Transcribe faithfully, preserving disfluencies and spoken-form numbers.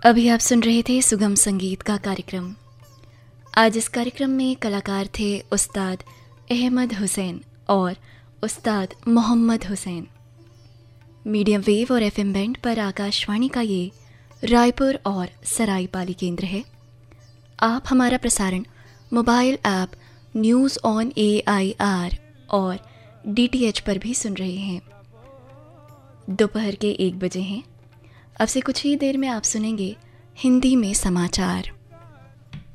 अभी आप सुन रहे थे सुगम संगीत का कार्यक्रम। आज इस कार्यक्रम में कलाकार थे उस्ताद अहमद हुसैन और उस्ताद मोहम्मद हुसैन। मीडियम वेव और एफएम बैंड पर आकाशवाणी का ये रायपुर और सरायपाली केंद्र है। आप हमारा प्रसारण mobile app news on A I R और डीटीएच पर भी सुन रहे हैं। दोपहर के एक बजे हैं। अब से कुछ ही देर में आप सुनेंगे हिंदी में समाचार।